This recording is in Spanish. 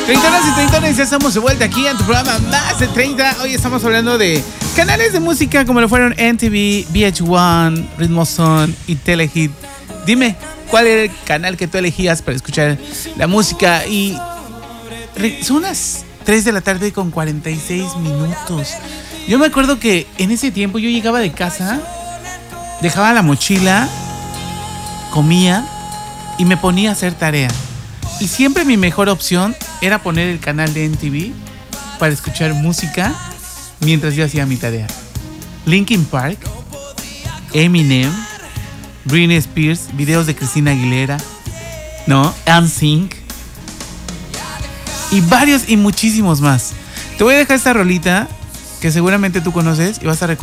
Treintonas y treintones, ya estamos de vuelta aquí en tu programa Más de 30. Hoy estamos hablando de canales de música como lo fueron MTV, VH1, Ritmo Son y Telehit. Dime, ¿cuál era el canal que tú elegías para escuchar la música? Y son las 3 de la tarde con 46 minutos. Yo me acuerdo que en ese tiempo yo llegaba de casa, dejaba la mochila, comía y me ponía a hacer tarea. Y siempre mi mejor opción era poner el canal de MTV para escuchar música mientras yo hacía mi tarea. Linkin Park, Eminem, Britney Spears, videos de Cristina Aguilera, ¿no? NSYNC y varios y muchísimos más. Te voy a dejar esta rolita que seguramente tú conoces y vas a recordar.